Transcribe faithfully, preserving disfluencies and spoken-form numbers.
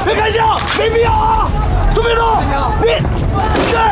别开枪，没必要啊！都别动，你。